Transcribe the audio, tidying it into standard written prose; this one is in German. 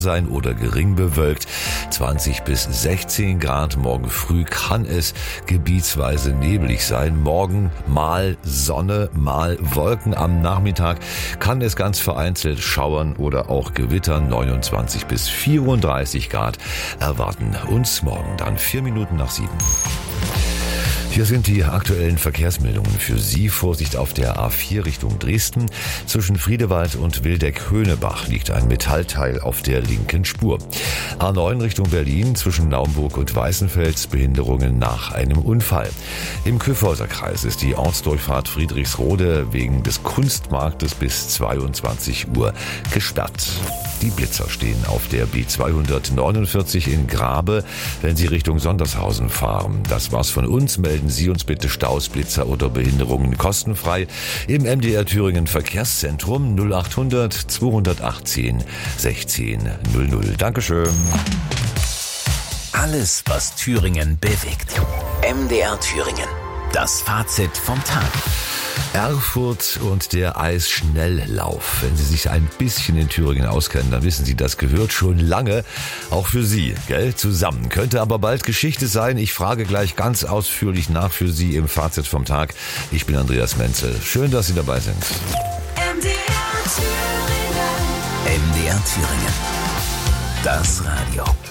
sein oder gering bewölkt. 20 bis 16 Grad. Morgen früh kann es gebietsweise neblig sein. Morgen mal Sonne, mal Wolken. Am Nachmittag kann es ganz vereinzelt schauern oder auch gewittern. 29 bis 34 Grad erwarten uns morgen. Dann 4 Minuten nach 7. Hier sind die aktuellen Verkehrsmeldungen für Sie. Vorsicht auf der A4 Richtung Dresden. Zwischen Friedewald und Wildeck-Höhnebach liegt ein Metallteil auf der linken Spur. A9 Richtung Berlin zwischen Naumburg und Weißenfels Behinderungen nach einem Unfall. Im Kyffhäuserkreis ist die Ortsdurchfahrt Friedrichsrode wegen des Kunstmarktes bis 22 Uhr gesperrt. Die Blitzer stehen auf der B249 in Grabe, wenn Sie Richtung Sondershausen fahren. Das war's von uns. Melden Sie uns bitte Staus, Blitzer oder Behinderungen kostenfrei im MDR Thüringen Verkehrszentrum 0800 218 16 00. Dankeschön. Alles, was Thüringen bewegt. MDR Thüringen. Das Fazit vom Tag. Erfurt und der Eisschnelllauf. Wenn Sie sich ein bisschen in Thüringen auskennen, dann wissen Sie, das gehört schon lange auch für Sie, gell? Zusammen. Könnte aber bald Geschichte sein. Ich frage gleich ganz ausführlich nach für Sie im Fazit vom Tag. Ich bin Andreas Menzel. Schön, dass Sie dabei sind. MDR Thüringen. MDR Thüringen. Das Radio.